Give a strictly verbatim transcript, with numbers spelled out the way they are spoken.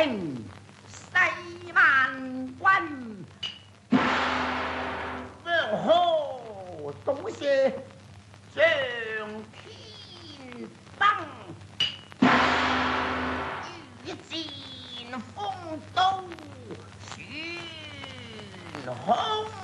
迎四萬軍。哦，多謝上天燈，御戰風刀旋空。